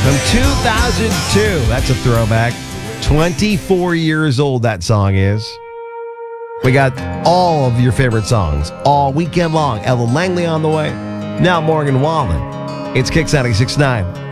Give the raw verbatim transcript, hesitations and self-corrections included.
From two thousand two. That's a throwback. twenty-four years old that song is. We got all of your favorite songs all weekend long. Ella Langley on the way. Now Morgan Wallen. It's Kicks ninety-six point nine.